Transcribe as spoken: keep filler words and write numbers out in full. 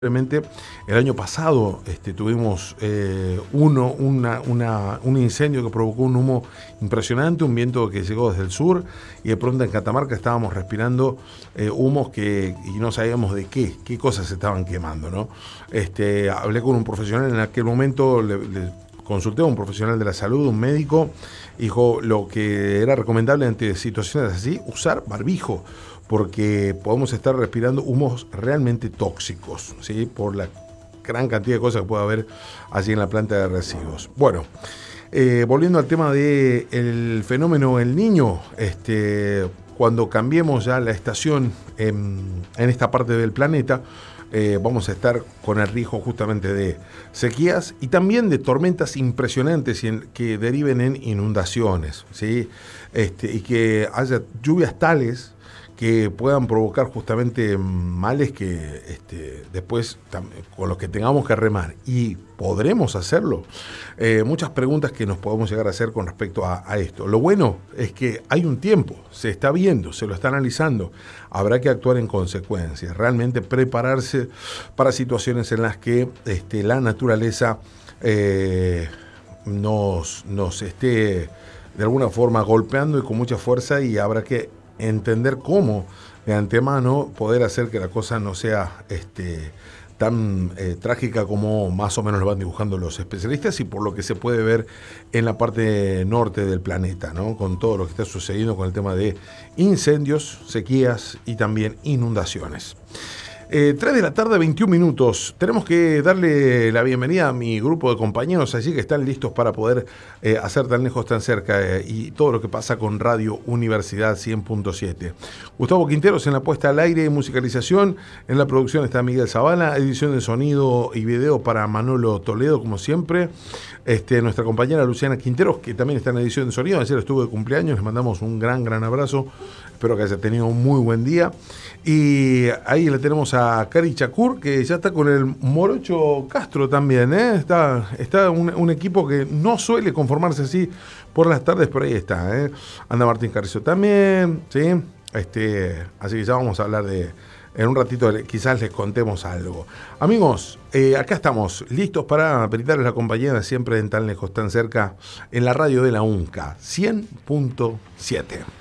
Realmente el año pasado este, tuvimos eh, uno, una, una, un incendio que provocó un humo impresionante, un viento que llegó desde el sur y de pronto en Catamarca estábamos respirando eh, humos que y no sabíamos de qué, qué cosas se estaban quemando, ¿no? Este, hablé con un profesional en aquel momento, le, le consulté a un profesional de la salud, un médico, dijo lo que era recomendable ante situaciones así, usar barbijo, porque podemos estar respirando humos realmente tóxicos, ¿sí? Por la gran cantidad de cosas que puede haber allí en la planta de residuos. Bueno, eh, volviendo al tema del fenómeno El Niño, este, cuando cambiemos ya la estación en, en esta parte del planeta, eh, vamos a estar con el riesgo justamente de sequías y también de tormentas impresionantes en, que deriven en inundaciones, ¿sí? Este, y que haya lluvias tales que puedan provocar justamente males que este, después con los que tengamos que remar. ¿Y podremos hacerlo? Eh, muchas preguntas que nos podemos llegar a hacer con respecto a, a esto. Lo bueno es que hay un tiempo, se está viendo, se lo está analizando. Habrá que actuar en consecuencia, realmente prepararse para situaciones en las que este, la naturaleza eh, nos, nos esté de alguna forma golpeando y con mucha fuerza, y habrá que entender cómo de antemano poder hacer que la cosa no sea este, tan eh, trágica como más o menos lo van dibujando los especialistas y por lo que se puede ver en la parte norte del planeta, ¿no? Con todo lo que está sucediendo con el tema de incendios, sequías y también inundaciones. Eh, tres de la tarde, veintiún minutos. Tenemos que darle la bienvenida a mi grupo de compañeros allí que están listos para poder eh, hacer tan lejos, tan cerca eh, y todo lo que pasa con Radio Universidad cien punto siete. Gustavo Quinteros en la puesta al aire y musicalización. En la producción está Miguel Zavala. Edición de sonido y video para Manolo Toledo, como siempre. Este, nuestra compañera Luciana Quinteros, que también está en edición de sonido. Ayer estuvo de cumpleaños. Les mandamos un gran, gran abrazo. Espero que haya tenido un muy buen día. Y ahí le tenemos a Cari Chacur, que ya está con el Morocho Castro también, ¿eh? Está, está un, un equipo que no suele conformarse así por las tardes, pero ahí está, ¿eh? Anda Martín Carrizo también, ¿sí? Este, así que ya vamos a hablar de... En un ratito quizás les contemos algo. Amigos, eh, acá estamos listos para brindarles la compañía de siempre en Tan Lejos, Tan Cerca, en la radio de la UNCA, cien punto siete.